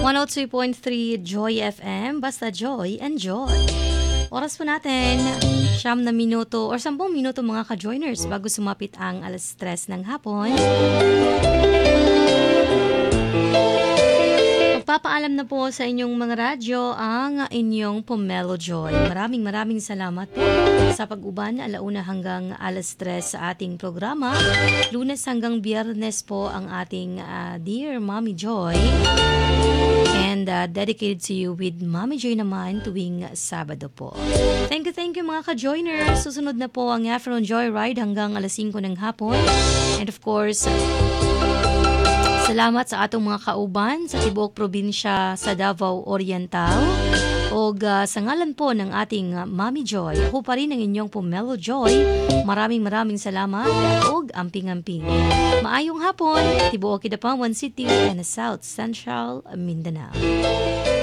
102.3 Joy FM, basta Joy and Joy. Oras po natin, 9 minuto or 10 minuto mga ka-joiners bago sumapit ang 3:00 ng hapon. Magpapaalam na po sa inyong mga radyo ang inyong Pomelo Joy. Maraming salamat po sa pag-uban 1:00 hanggang 3:00 sa ating programa. Lunes hanggang Biyernes po ang ating Dear Mommy Joy. And dedicated to you with Mommy Joy naman tuwing Sabado po. Thank you mga ka-joiners. Susunod na po ang Afternoon Joy Ride hanggang 5:00 ng hapon. And of course, salamat sa atong mga kauban sa tibuok probinsya sa Davao Oriental. O sa ngalan po ng ating Mommy Joy, ako pa rin ang inyong Pomelo Joy. Maraming salamat o amping-amping. Maayong hapon, tibuok Kidapawan City and South Central Mindanao.